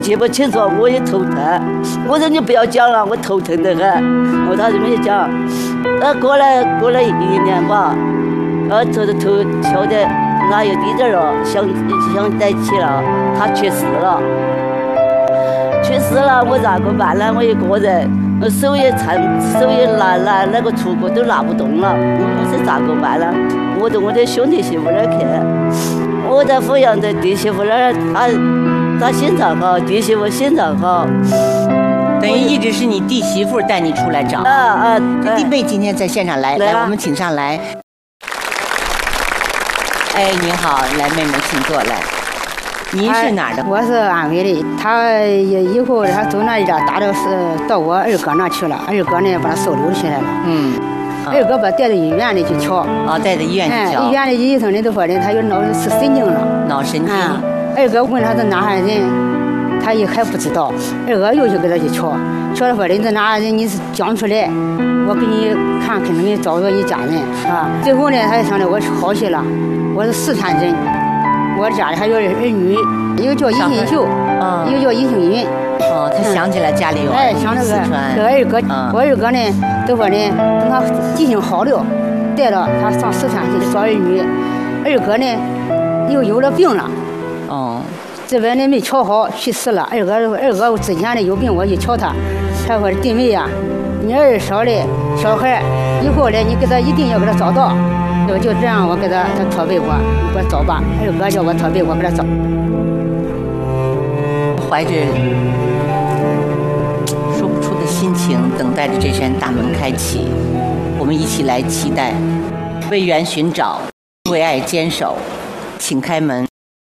记不清楚，我也头疼。我说你不要讲了，我头疼得很。他就没讲。过了1年吧，头敲的哪有滴点了，想带起了，他去世了。去世了，我咋个办呢？我一个人，手也拿那个锄棍都拿不动了，我是咋个办呢？我到我的兄弟媳妇那儿去，我在抚养的弟媳妇那儿，他心脏好，弟媳妇心脏好， 等于一直是你弟媳妇带你出来找。弟妹今天在现场来，我们请上来。哎，您好，来妹妹，请坐来。您是哪儿的？ 我是安徽的。他以后他走那一点，打到到我二哥那去了，二哥呢把他收留起来了。二哥把带到医院里去瞧。 带到医院去瞧。 医院的医生呢都说的，他有脑是神经了。 脑神经。 二哥问他是哪哈人，他也还不知道。二哥又去给他去瞧，瞧了说的你是哪人，你是讲出来，我给你看，肯定给你找着你家人啊。最后呢，他就想着我好些了，我是四川人。我家里还有儿女，一个叫尹新秀，一个叫尹星云。 他想起来家里有想那个二哥，我二哥呢，都说呢，等他记性好了，带着他上四川去找儿女。二哥呢，又有了病了。这边呢没瞧好，去世了。二哥之前呢有病，我去瞧他，他说弟妹呀，你儿少的小孩，以后呢你给他一定要给他找到。就这样，我给他托背我，你给我找吧。二哥叫我托背，我给他找。 怀着说不出的心情，等待着这扇大门开启。我们一起来期待，为缘寻找，为爱坚守，请开门。